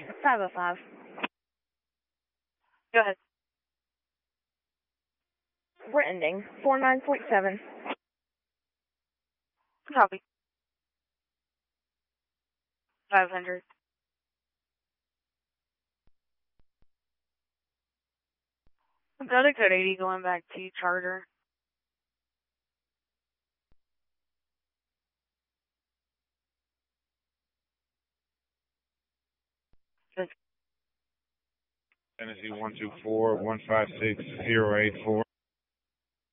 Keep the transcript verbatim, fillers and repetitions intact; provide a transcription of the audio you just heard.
five oh five. Go ahead. We're ending. four nine point seven. Copy. five hundred. Delta Code eighty going back to charter. Tennessee one two four one five six zero eight four.